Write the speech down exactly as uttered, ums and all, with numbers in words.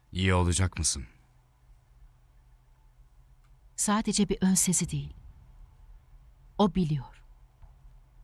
İyi olacak mısın? Sadece bir ön sezi değil. O biliyor.